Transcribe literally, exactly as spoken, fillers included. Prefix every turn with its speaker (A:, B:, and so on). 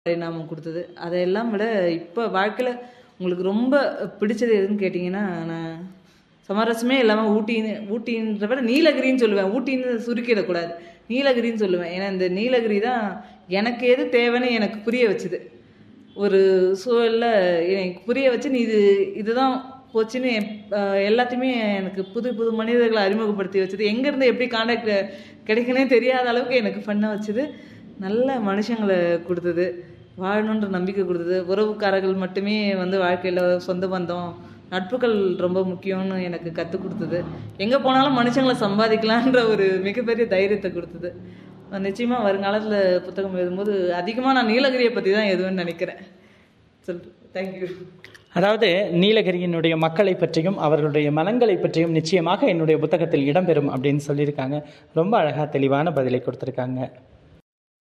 A: பரிணாமம் குடுத்தது. அதையெல்லாம் விட இப்ப வாழ்க்கையில உங்களுக்கு ரொம்ப பிடிச்சது எதுன்னு கேட்டீங்கன்னா, நான் சமரசமே இல்லாம ஊட்டின்னு ஊட்டின்ற விட நீலகிரின்னு சொல்லுவேன். ஊட்டின்னு சுருக்கிடக்கூடாது. நீலகிரின்னு சொல்லுவேன். ஏன்னா, இந்த நீலகிரி தான் எனக்கு எது தேவைன்னு எனக்கு புரிய வச்சது. ஒரு சூழல்ல எனக்கு புரிய வச்சு, நீ இது இதுதான் போச்சுன்னு எப் அ எல்லாத்தையுமே எனக்கு புது புது மனிதர்கள அறிமுகப்படுத்தி வச்சது. எங்கேருந்து எப்படி கான்டாக்ட் கிடைக்குன்னே தெரியாத அளவுக்கு எனக்கு பண்ண வச்சது. நல்ல மனுஷங்கள குடுத்தது. வாழணுன்ற நம்பிக்கை குடுத்தது. உறவுக்காரர்கள் மட்டுமே வந்து வாழ்க்கையில சொந்த பந்தம், நட்புகள் ரொம்ப முக்கியம்னு எனக்கு கத்துக் குடுத்தது. எங்க போனாலும் மனுஷங்கள சம்பாதிக்கலான்ற ஒரு மிகப்பெரிய தைரியத்த குடுத்தது. நிச்சயமா வருங்காலத்துல புத்தகம் எழுதும்போது அதிகமா நான் நீலகிரிய பத்தி தான் எழுதுவேன்னு நெனைக்கிறேன். சொல் தேங்க் யூ.
B: அதாவது நீலகிரியினுடைய மக்களை பற்றியும் அவர்களுடைய மனங்களை பற்றியும் நிச்சயமாக என்னுடைய புத்தகத்தில் இடம்பெறும் அப்படின்னு சொல்லியிருக்காங்க. ரொம்ப அழகாக தெளிவான பதிலை கொடுத்துருக்காங்க.